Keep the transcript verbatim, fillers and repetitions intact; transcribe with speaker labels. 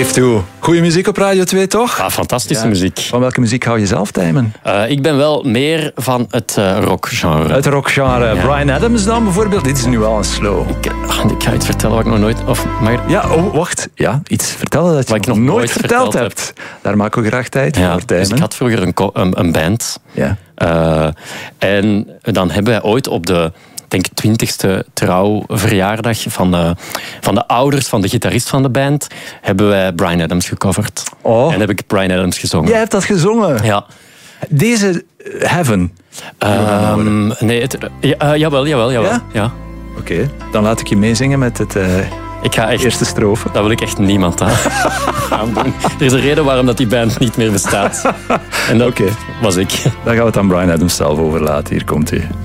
Speaker 1: Geef toe. Goeie muziek op Radio twee, toch?
Speaker 2: Ah, fantastische
Speaker 1: Ja.
Speaker 2: muziek.
Speaker 1: Van welke muziek hou je zelf, Tijmen?
Speaker 2: Uh, ik ben wel meer van het uh, rockgenre.
Speaker 1: Het rockgenre.
Speaker 2: Ja.
Speaker 1: Brian Adams dan bijvoorbeeld. Dit is nu al een slow.
Speaker 2: Ik, ah, ik ga iets vertellen wat ik nog nooit... Of, maar...
Speaker 1: Ja, oh, wacht. Ja, iets vertellen dat je
Speaker 2: Wat ik
Speaker 1: nog
Speaker 2: nog
Speaker 1: nooit
Speaker 2: nooit
Speaker 1: verteld,
Speaker 2: verteld
Speaker 1: hebt. Daar maken we graag tijd
Speaker 2: Ja,
Speaker 1: voor, Tijmen.
Speaker 2: dus ik had vroeger een, ko- een, een band.
Speaker 1: Ja.
Speaker 2: Uh, en dan hebben wij ooit op de... denk twintigste trouwverjaardag van de, van de ouders van de gitarist van de band, hebben wij Brian Adams gecoverd.
Speaker 1: Oh.
Speaker 2: En heb ik Brian Adams gezongen.
Speaker 1: Jij hebt dat gezongen.
Speaker 2: Ja.
Speaker 1: Deze Heaven.
Speaker 2: Um, nee, het, ja, uh, jawel, jawel, jawel.
Speaker 1: Ja?
Speaker 2: Ja?
Speaker 1: Oké, okay, dan laat ik je meezingen met het uh,
Speaker 2: ik ga echt,
Speaker 1: eerste strofe.
Speaker 2: Dat wil ik echt niemand aan, aan doen. Er is een reden waarom dat die band niet meer bestaat. En dat okay. was ik.
Speaker 1: Dan gaan we het aan Brian Adams zelf overlaten. Hier komt hij.